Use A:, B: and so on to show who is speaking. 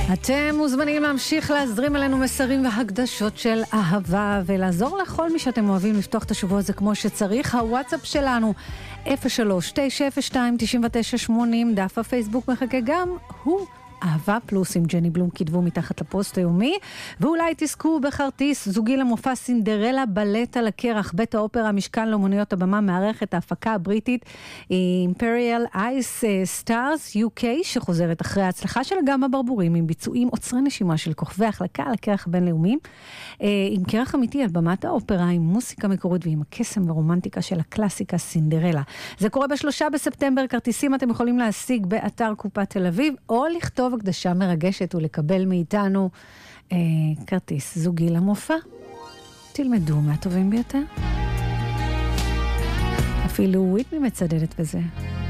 A: אתם מוזמנים להמשיך להזרים עלינו מסרים והקדשות של אהבה ולעזור לכל מי שאתם אוהבים לפתוח את השבוע הזה כמו שצריך. הוואטסאפ שלנו 03-902-9980, דף הפייסבוק מחכה גם הוא אהבה פלוס עם ג'ני בלום, כתבו מתחת לפוסט היומי. ואולי תזכו בכרטיס זוגי למופע סינדרלה בלט על הקרח. בית האופרה משכן לאומנויות הבמה מערכת ההפקה הבריטית Imperial Ice Stars UK, שחוזרת אחרי ההצלחה של גם הברבורים עם ביצועים עוצרי נשימה של כוכבי החלקה על הקרח הבינלאומי, עם קרח אמיתי על במת האופרה, עם מוסיקה מקורית ועם הקסם ורומנטיקה של הקלאסיקה סינדרלה. זה קורה ב3 בספטמבר. כרטיסים אתם יכולים להשיג באתר קופת תל אביב, או לכתוב הקדשה מרגשת ולקבל מאיתנו כרטיס זוגי למופע. תלמדו מהטובים ביותר. אפילו וויטני מצדדת בזה.